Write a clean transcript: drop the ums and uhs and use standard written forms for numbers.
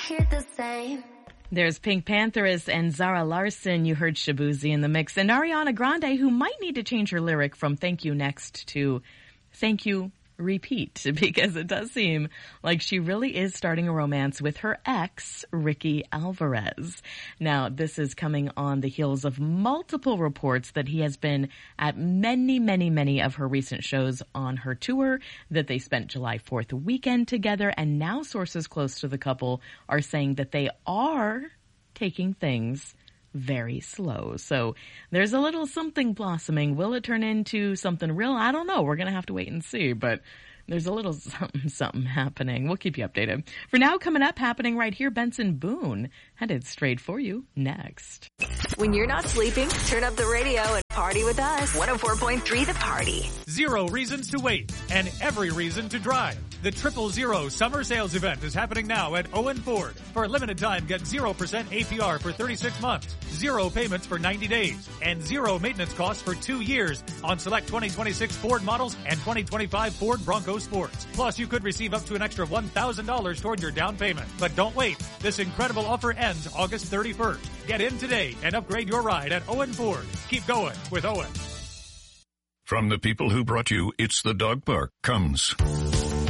hear the same. There's Pink Pantheress and Zara Larsson. You heard Shabuzi in the mix. And Ariana Grande, who might need to change her lyric from Thank You Next to Thank You Repeat, because it does seem like she really is starting a romance with her ex, Ricky Alvarez. Now, this is coming on the heels of multiple reports that he has been at many of her recent shows on her tour, that they spent July 4th weekend together, and now sources close to the couple are saying that they are taking things very slow. So there's a little something blossoming. Will it turn into something real? I don't know. We're going to have to wait and see, but there's a little something happening. We'll keep you updated. For now, coming up, happening right here, Benson Boone headed straight for you next. When you're not sleeping, turn up the radio and party with us. 104.3 The Party. 0 reasons to wait and every reason to drive. The 000 Summer Sales Event is happening now at Owen Ford. For a limited time, get 0% APR for 36 months, 0 payments for 90 days, and 0 maintenance costs for 2 years on select 2026 Ford models and 2025 Ford Bronco Sports. Plus, you could receive up to an extra $1,000 toward your down payment. But don't wait. This incredible offer ends August 31st. Get in today and upgrade your ride at Owen Ford. Keep going with Owen. From the people who brought you It's the Dog Park comes